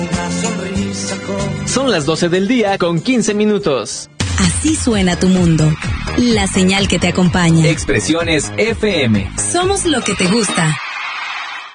Son las 12 del día con 15 minutos. Así suena tu mundo. La señal que te acompaña. Expresiones FM. Somos lo que te gusta.